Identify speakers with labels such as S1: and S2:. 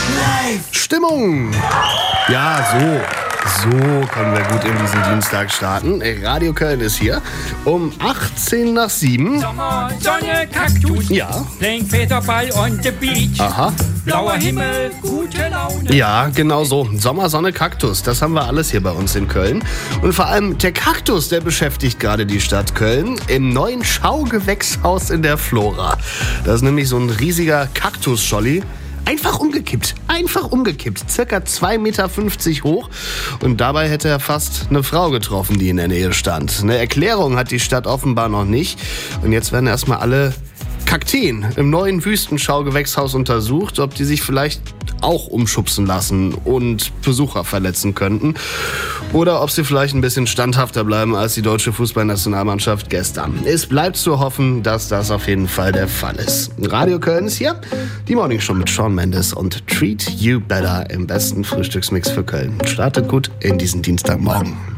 S1: Stimmung! Ja, so können wir gut in diesen Dienstag starten. Radio Köln ist hier um 7:18.
S2: Sommer, Sonne, Kaktus.
S1: Ja.
S2: Playing Federball on the beach.
S1: Aha.
S2: Blauer Himmel, gute Laune.
S1: Ja, genau so. Sommer, Sonne, Kaktus. Das haben wir alles hier bei uns in Köln. Und vor allem der Kaktus, der beschäftigt gerade die Stadt Köln im neuen Schaugewächshaus in der Flora. Das ist nämlich so ein riesiger Kaktus-Scholli. Einfach umgekippt. Circa 2,50 Meter hoch. Und dabei hätte er fast eine Frau getroffen, die in der Nähe stand. Eine Erklärung hat die Stadt offenbar noch nicht. Und jetzt werden erstmal alle Kakteen im neuen Wüstenschaugewächshaus untersucht, ob die sich vielleicht auch umschubsen lassen und Besucher verletzen könnten. Oder ob sie vielleicht ein bisschen standhafter bleiben als die deutsche Fußballnationalmannschaft gestern. Es bleibt zu hoffen, dass das auf jeden Fall der Fall ist. Radio Köln ist hier, die Morning Show mit Shawn Mendes und Treat You Better im besten Frühstücksmix für Köln. Startet gut in diesen Dienstagmorgen.